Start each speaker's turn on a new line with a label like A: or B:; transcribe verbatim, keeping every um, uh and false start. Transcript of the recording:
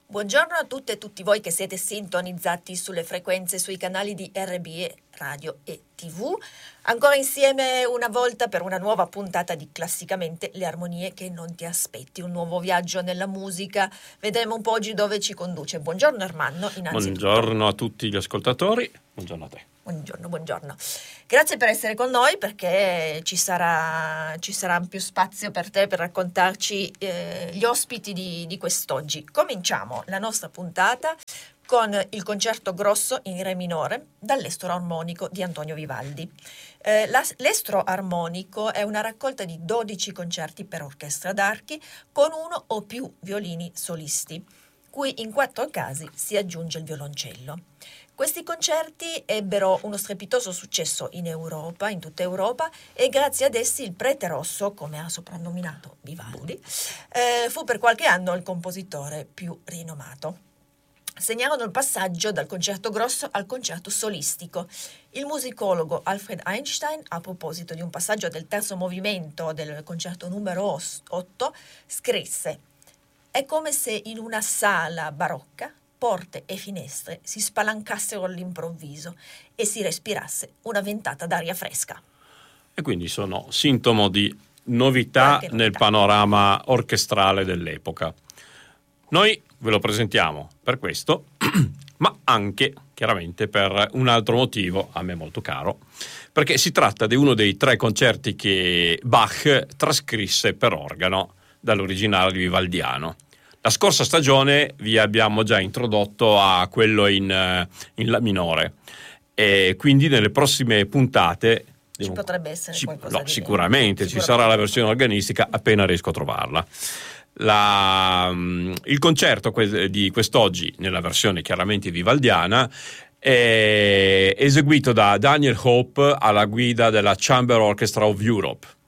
A: Buongiorno a tutte e tutti voi che siete sintonizzati sulle frequenze, sui canali di R B E Radio e tivù. Ancora insieme una volta per una nuova puntata di Classicamente, le armonie che non ti aspetti, un nuovo viaggio nella musica. Vedremo un po' oggi dove ci conduce. Buongiorno Ermanno, innanzitutto.
B: Buongiorno a tutti gli ascoltatori, buongiorno a te.
A: Buongiorno, buongiorno. Grazie per essere con noi, perché ci sarà, ci sarà più spazio per te per raccontarci eh, gli ospiti di, di quest'oggi. Cominciamo la nostra puntata con il concerto grosso in re minore dall'estro armonico di Antonio Vivaldi. Eh, la, l'estro armonico è una raccolta di dodici concerti per orchestra d'archi con uno o più violini solisti, cui in quattro casi si aggiunge il violoncello. Questi concerti ebbero uno strepitoso successo in Europa, in tutta Europa, e grazie ad essi il prete rosso, come ha soprannominato Vivaldi, eh, fu per qualche anno il compositore più rinomato. Segnarono il passaggio dal concerto grosso al concerto solistico. Il musicologo Alfred Einstein, a proposito di un passaggio del terzo movimento del concerto numero otto, scrisse: «È come se in una sala barocca porte e finestre si spalancassero all'improvviso e si respirasse una ventata d'aria fresca».
B: E quindi sono sintomo di novità, novità nel panorama orchestrale dell'epoca. Noi ve lo presentiamo per questo, ma anche chiaramente per un altro motivo a me molto caro, perché si tratta di uno dei tre concerti che Bach trascrisse per organo dall'originale vivaldiano. La scorsa stagione vi abbiamo già introdotto a quello in, in La minore, e quindi nelle prossime puntate
A: ci devo, potrebbe essere
B: ci,
A: qualcosa
B: no,
A: di
B: sicuramente, sicuramente ci sarà la versione organistica appena riesco a trovarla. La, il concerto di quest'oggi, nella versione chiaramente vivaldiana, è eseguito da Daniel Hope alla guida della Chamber Orchestra of Europe.